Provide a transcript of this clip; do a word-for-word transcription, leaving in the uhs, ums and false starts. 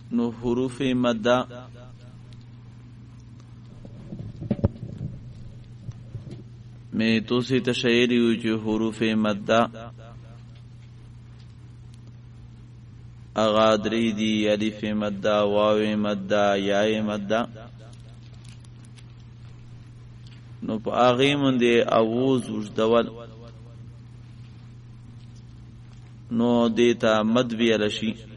نو حروف مدہ میں توسی تشعیری ہوئی جو حروف مدہ اغادری دی الف مدہ واو مدہ یا مدہ نو پا آغی من دے آووز وجدول نو دیتا مد بی علشی